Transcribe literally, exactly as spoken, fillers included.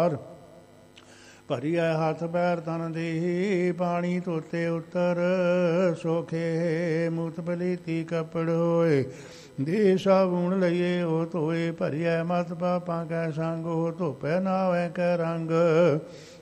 ਭਰੀਐ ਹੱਥ ਪੈਰ ਤਨ ਦੇਹੀ, ਪਾਣੀ ਧੋਤੇ ਉੱਤਰ ਸੋਖੇ, ਮੂਤ ਪਲੀਤੀ ਕੱਪੜ ਹੋਏ, ਦੇ ਸਾਬੂਣ ਲਈਏ ਉਹ ਧੋਏ, ਭਰੀਐ ਮਤ ਪਾਪਾਂ ਕੈ ਸੰਗ, ਉਹ ਧੋਪੈ ਨਾਵੈ ਕੈ ਰੰਗ,